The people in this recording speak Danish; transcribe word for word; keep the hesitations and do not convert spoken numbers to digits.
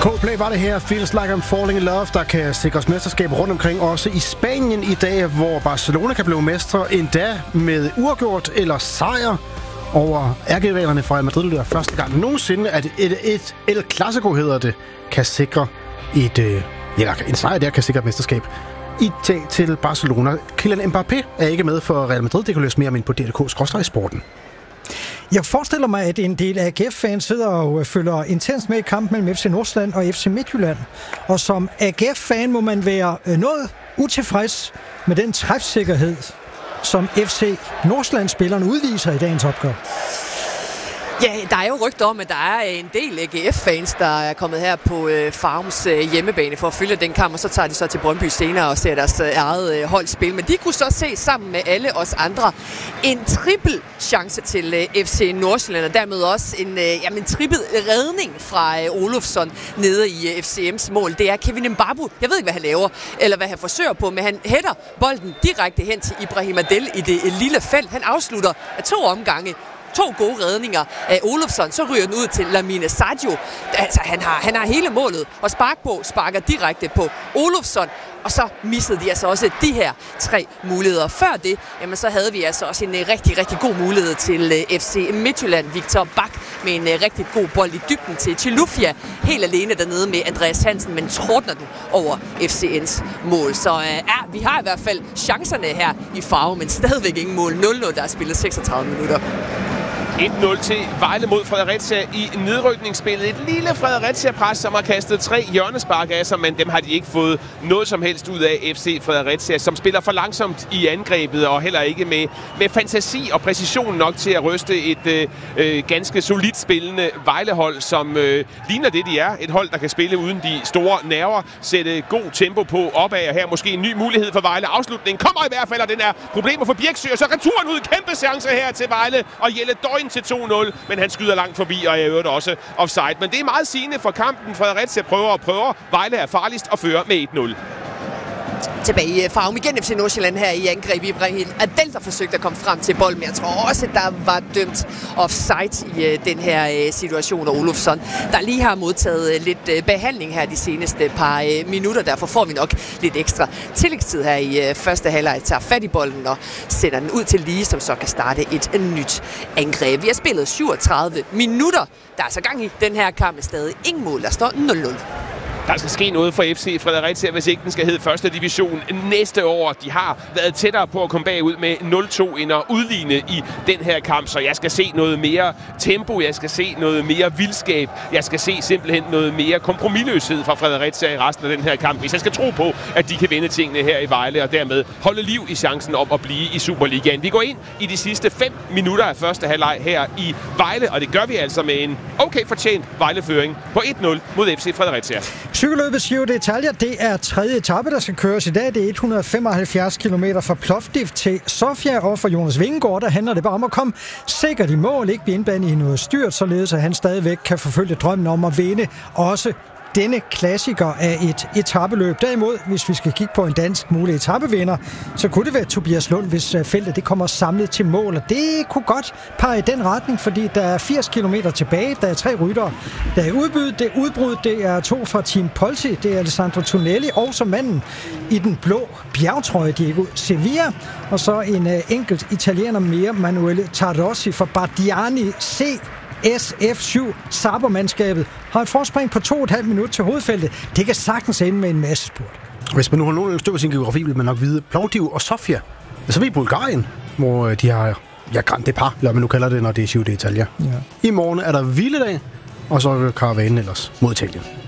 Coldplay var det her. Feels like I'm falling in love, der kan sikres mesterskab rundt omkring. Også i Spanien i dag, hvor Barcelona kan blive mestre endda med uafgjort eller sejr over ærkerivalerne fra Real Madrid. Det er første gang nogensinde, at et, et El Clasico hedder det, kan sikre et, eller en sejr der kan sikre et mesterskab i dag til Barcelona. Kylian Mbappé er ikke med for Real Madrid. Det kan løse mere om ind på D R K skråstreg sporten. Jeg forestiller mig, at en del af A G F-fans sidder og følger intens med i kampen mellem F C Nordsjælland og F C Midtjylland. Og som A G F-fan må man være noget utilfreds med den træfsikkerhed, som F C Nordsjælland-spillerne udviser i dagens opgør. Ja, der er jo rygter om, at der er en del A G F-fans, der er kommet her på øh, Farums øh, hjemmebane for at følge den kamp, og så tager de så til Brøndby senere og ser deres øh, eget øh, hold spil. Men de kunne så se sammen med alle os andre en trippel chance til øh, F C Nordsjælland, og dermed også en, øh, jamen, en trippel redning fra øh, Olofsson nede i øh, F C M's mål. Det er Kevin Mbabu. Jeg ved ikke, hvad han laver, eller hvad han forsøger på, men han hætter bolden direkte hen til Ibrahim Adel i det øh, lille felt. Han afslutter af to omgange. To gode redninger af Olofsson, så ryger den ud til Lamine Sadio. Altså, han har, han har hele målet, og spark på sparker direkte på Olofsson. Og så missede de altså også de her tre muligheder. Før det, jamen, så havde vi altså også en rigtig, rigtig god mulighed til F C Midtjylland. Victor Bak med en rigtig god bold i dybden til Chilufya. Helt alene dernede med Andreas Hansen, men tordner den over F C N's mål. Så uh, ja, vi har i hvert fald chancerne her i Farum, men stadigvæk ingen mål. nul nul, der er spillet seksogtredive minutter. et nul til Vejle mod Fredericia i nedrykningsspillet. Et lille Fredericia-pres, som har kastet tre hjørnespark af sig, men dem har de ikke fået noget som helst ud af. F C Fredericia, som spiller for langsomt i angrebet, og heller ikke med, med fantasi og præcision nok til at ryste et øh, ganske solidt spillende Vejlehold, som øh, ligner det, de er. Et hold, der kan spille uden de store nerver, sætte god tempo på opad, og her måske en ny mulighed for Vejle. Afslutningen kommer i hvert fald, og den er problemer for Birksø, og så returen ud. Kæmpe chance her til Vejle, og Jelle Døgn til to nul, men han skyder langt forbi, og jeg øvrigt også offside. Men det er meget sigende for kampen. Fredericia prøver og prøver. Vejle er farligst og fører med et nul. Tilbage i Farum igen F C Nordsjælland her i angreb. Ibrahim Adel, der forsøgte at komme frem til bolden, men jeg tror også, at der var dømt offside i uh, den her uh, situation. Og Olofsson, der lige har modtaget uh, lidt uh, behandling her de seneste par uh, minutter. Derfor får vi nok lidt ekstra tillægstid her i uh, første halvleg. Tager fat i bolden og sender den ud til Lige, som så kan starte et uh, nyt angreb. Vi har spillet syvogtredive minutter. Der er så gang i den her kamp med stadig ingen mål. Der står nul nul. Der skal ske noget for F C Fredericia, hvis ikke den skal hedde første division næste år. De har været tættere på at komme bagud med nul to end at udligne i den her kamp. Så jeg skal se noget mere tempo, jeg skal se noget mere vildskab, jeg skal se simpelthen noget mere kompromisløshed fra Fredericia i resten af den her kamp, hvis jeg skal tro på, at de kan vinde tingene her i Vejle og dermed holde liv i chancen om at blive i Superligaen. Vi går ind i de sidste fem minutter af første halvleg her i Vejle, og det gør vi altså med en okay fortjent Vejleføring på et nul mod F C Fredericia. Cykelløbet Giro d'Italia, det er tredje etape, der skal køres i dag. Det er et hundrede og femoghalvfjerds kilometer fra Plovdiv til Sofia, og for Jonas Vingegaard, der handler det bare om at komme sikkert i mål, ikke blive indblandet i noget styrt, således at han stadigvæk kan forfølge drømmen om at vinde også denne klassiker af et etapeløb. Derimod, hvis vi skal kigge på en dansk mulig etapevinder, så kunne det være Tobias Lund, hvis feltet det kommer samlet til mål. Og det kunne godt pege i den retning, fordi der er firs kilometer tilbage. Der er tre ryttere. Der er udbud, det er udbrud, det er to fra Team Polsi, det er Alessandro Tonelli, og så manden i den blå bjergtrøje, Diego Sevilla, og så en uh, enkelt italiener mere, Manuele Tarossi fra Bardiani C. S F syv Saber-mandskabet har et forspring på to og et halvt minut til hovedfeltet. Det kan sagtens ende med en masse spurt. Hvis man nu har nogen styr på sin geografi, vil man nok vide Plovdiv og Sofia. Så er vi i Bulgarien, hvor de har ja, Grand Depart, eller man nu kalder det, når det er Giro d'Italia. Ja. I morgen er der hviledag, og så er karavanen ellers mod Italien.